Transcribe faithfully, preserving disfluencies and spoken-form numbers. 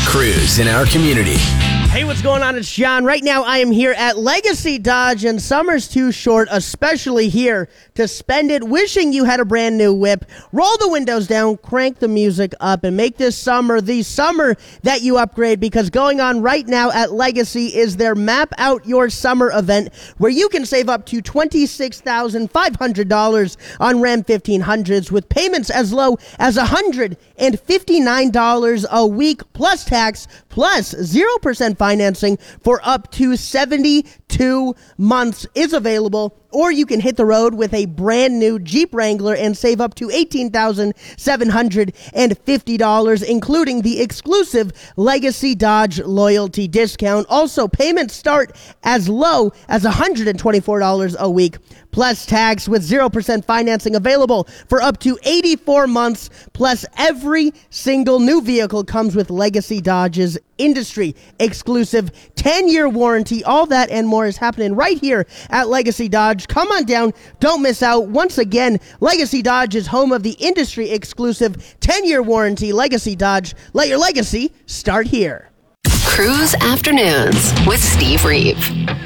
Cruise in our community. Hey, what's going on? It's John. Right now, I am here at Legacy Dodge, and summer's too short, especially here, to spend it wishing you had a brand new whip. Roll the windows down, crank the music up, and make this summer the summer that you upgrade, because going on right now at Legacy is their Map Out Your Summer event, where you can save up to twenty-six thousand five hundred dollars on Ram fifteen hundreds with payments as low as one hundred fifty-nine dollars a week, plus tax, plus zero percent financing for up to seventy-two months is available. Or you can hit the road with a brand new Jeep Wrangler and save up to eighteen thousand seven hundred fifty dollars, including the exclusive Legacy Dodge loyalty discount. Also, payments start as low as one hundred twenty-four dollars a week, plus tax, with zero percent financing available for up to eighty-four months. Plus, every single new vehicle comes with Legacy Dodge's industry exclusive ten-year warranty. All that and more is happening right here at Legacy Dodge. Come on down. Don't miss out. Once again, Legacy Dodge is home of the industry exclusive ten-year warranty. Legacy Dodge. Let your legacy start here. Cruise Afternoons with Steve Reeve.